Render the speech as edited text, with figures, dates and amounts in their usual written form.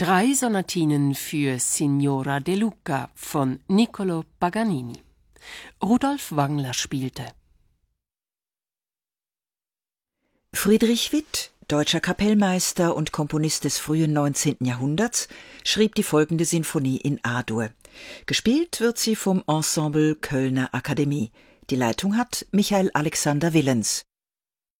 3 Sonatinen für Signora De Luca von Niccolò Paganini. Rudolf Wangler spielte. Friedrich Witt, deutscher Kapellmeister und Komponist des frühen 19. Jahrhunderts, schrieb die folgende Sinfonie in A-Dur. Gespielt wird sie vom Ensemble Kölner Akademie. Die Leitung hat Michael Alexander Willens.